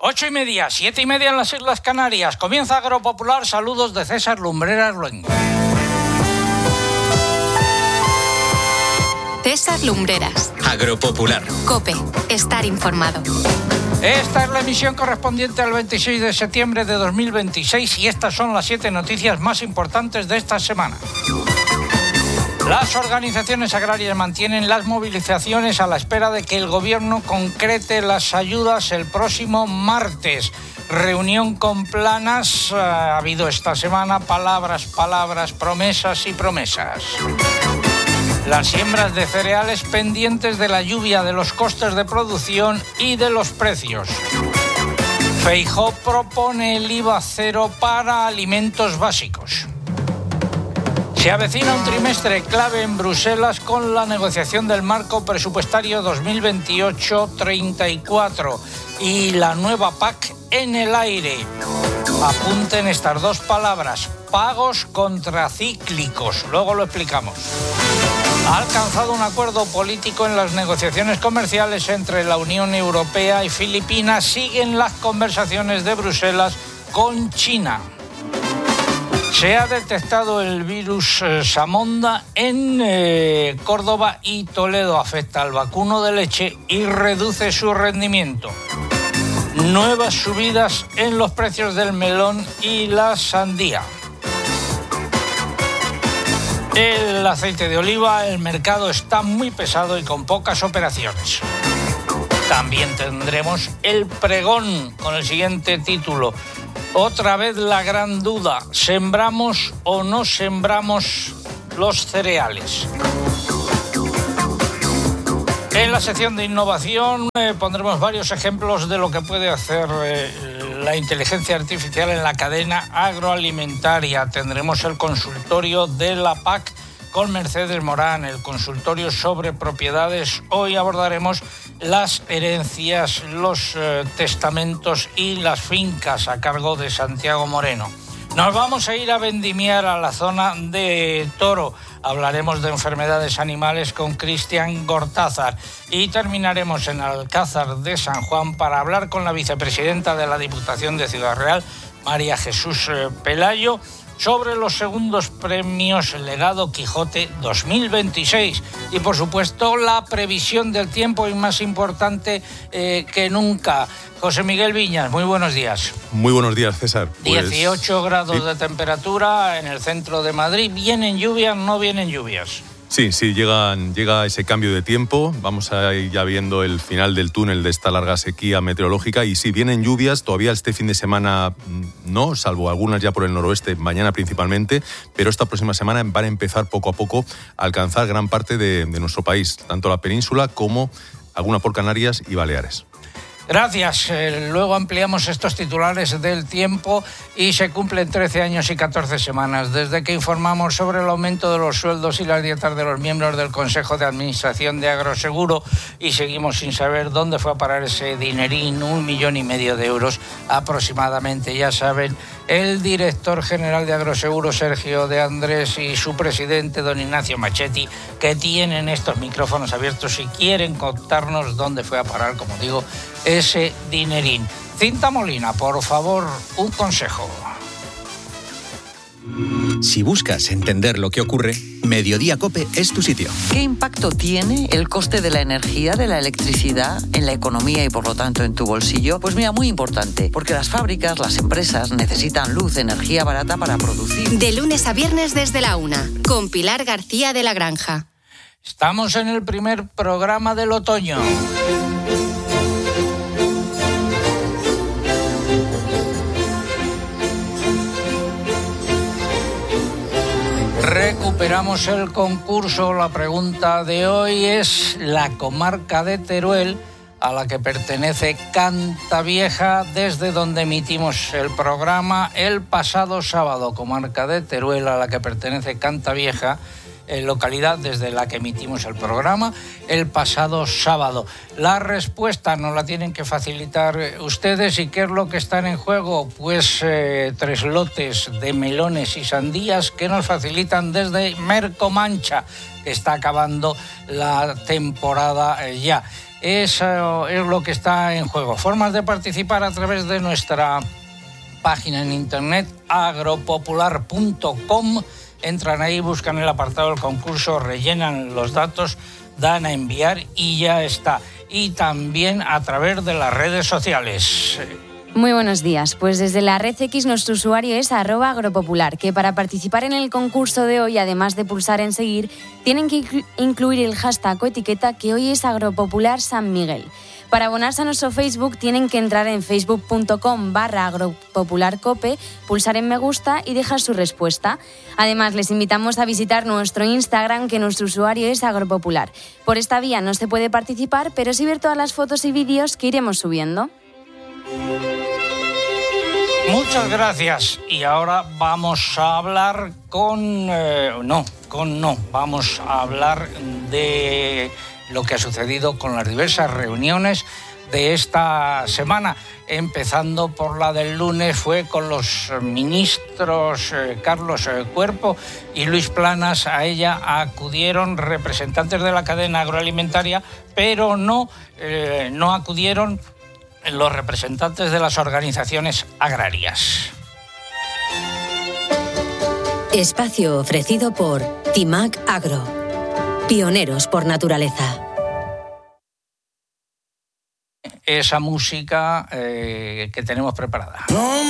8:30, 7:30 en las Islas Canarias. Comienza Agropopular. Saludos de César Lumbreras Luengo. César Lumbreras. Agropopular. COPE. Estar informado. Esta es la emisión correspondiente al 26 de septiembre de 2026 y estas son las 7 noticias más importantes de esta semana. Las organizaciones agrarias mantienen las movilizaciones a la espera de que el gobierno concrete las ayudas el próximo martes. Reunión con Planas. Ha habido esta semana palabras, promesas y promesas. Las siembras de cereales pendientes de la lluvia, de los costes de producción y de los precios. Feijóo propone el IVA cero para alimentos básicos. Se avecina un trimestre clave en Bruselas con la negociación del marco presupuestario 2028-34 y la nueva PAC en el aire. Apunten estas dos palabras: pagos contracíclicos. Luego lo explicamos. Ha alcanzado un acuerdo político en las negociaciones comerciales entre la Unión Europea y Filipinas. Siguen las conversaciones de Bruselas con China. Se ha detectado el virus Samonda en Córdoba y Toledo. Afecta al vacuno de leche y reduce su rendimiento. Nuevas subidas en los precios del melón y la sandía. El aceite de oliva, el mercado está muy pesado y con pocas operaciones. También tendremos el pregón con el siguiente título. Otra vez la gran duda, ¿sembramos o no sembramos los cereales? En la sección de innovación pondremos varios ejemplos de lo que puede hacer la inteligencia artificial en la cadena agroalimentaria. Tendremos el consultorio de la PAC con Mercedes Morán, el consultorio sobre propiedades. Hoy abordaremos las herencias, los testamentos y las fincas a cargo de Santiago Moreno. Nos vamos a ir a vendimiar a la zona de Toro. Hablaremos de enfermedades animales con Cristian Gortázar y terminaremos en Alcázar de San Juan para hablar con la vicepresidenta de la Diputación de Ciudad Real, María Jesús Pelayo, sobre los segundos premios Legado Quijote 2026 y, por supuesto, la previsión del tiempo y, más importante que nunca. José Miguel Viñas, muy buenos días. Muy buenos días, César. 18 grados sí. De temperatura en el centro de Madrid. ¿Vienen lluvias? ¿No vienen lluvias? Sí, llega ese cambio de tiempo. Vamos a ir ya viendo el final del túnel de esta larga sequía meteorológica. Y sí, vienen lluvias. Todavía este fin de semana no, salvo algunas ya por el noroeste, mañana principalmente. Pero esta próxima semana van a empezar poco a poco a alcanzar gran parte de nuestro país, tanto la península como alguna por Canarias y Baleares. Gracias. Luego ampliamos estos titulares del tiempo y se cumplen 13 años y 14 semanas desde que informamos sobre el aumento de los sueldos y las dietas de los miembros del Consejo de Administración de Agroseguro y seguimos sin saber dónde fue a parar ese dinerín, 1,5 millones de euros aproximadamente. Ya saben, el director general de Agroseguro, Sergio de Andrés, y su presidente, don Ignacio Machetti, que tienen estos micrófonos abiertos y quieren contarnos dónde fue a parar, como digo, ese dinerín. Cinta Molina, por favor, un consejo. Si buscas entender lo que ocurre, Mediodía COPE es tu sitio. ¿Qué impacto tiene el coste de la energía, de la electricidad, en la economía y por lo tanto en tu bolsillo? Pues mira, muy importante, porque las fábricas, las empresas necesitan luz, energía barata para producir. De lunes a viernes desde la 1, con Pilar García de la Granja. Estamos en el primer programa del otoño. Recuperamos el concurso. La pregunta de hoy es: la comarca de Teruel, a la que pertenece Cantavieja, desde donde emitimos el programa el pasado sábado. Comarca de Teruel, a la que pertenece Cantavieja, localidad desde la que emitimos el programa el pasado sábado. La respuesta nos la tienen que facilitar ustedes. ¿Y qué es lo que están en juego? Pues 3 lotes de melones y sandías que nos facilitan desde Mercomancha, que está acabando la temporada ya. Eso es lo que está en juego. Formas de participar a través de nuestra página en internet agropopular.com. Entran ahí, buscan el apartado del concurso, rellenan los datos, dan a enviar y ya está. Y también a través de las redes sociales. Muy buenos días. Pues desde la red X nuestro usuario es @agropopular, que para participar en el concurso de hoy, además de pulsar en seguir, tienen que incluir el hashtag o etiqueta que hoy es Agropopular San Miguel. Para abonarse a nuestro Facebook tienen que entrar en facebook.com/agropopularcope, pulsar en me gusta y dejar su respuesta. Además, les invitamos a visitar nuestro Instagram, que nuestro usuario es Agropopular. Por esta vía no se puede participar, pero sí ver todas las fotos y vídeos que iremos subiendo. Muchas gracias. Y ahora vamos a hablar vamos a hablar de lo que ha sucedido con las diversas reuniones de esta semana, empezando por la del lunes. Fue con los ministros Carlos Cuerpo y Luis Planas. A ella acudieron representantes de la cadena agroalimentaria, pero no acudieron los representantes de las organizaciones agrarias. Espacio ofrecido por Timac Agro. Pioneros por naturaleza. Esa música que tenemos preparada.